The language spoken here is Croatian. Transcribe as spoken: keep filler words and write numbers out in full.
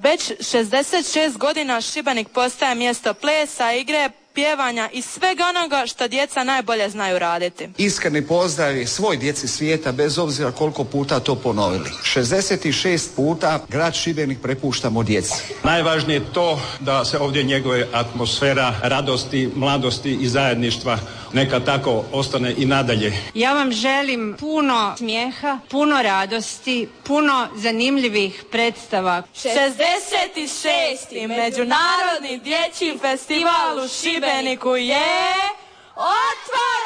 Već šezdeset šest godina Šibenik postaje mjesto plesa, igre, pjevanja i svega onoga što djeca najbolje znaju raditi. Iskreni pozdrav je svoj djeci svijeta, bez obzira koliko puta to ponovili. šezdeset šest puta grad Šibenik prepuštamo djeci. Najvažnije je to da se ovdje njeguje atmosfera radosti, mladosti i zajedništva. Neka tako ostane i nadalje. Ja vam želim puno smijeha, puno radosti, puno zanimljivih predstava. šezdeset šesti Međunarodni dječji festival u Šibeniku je otvoren!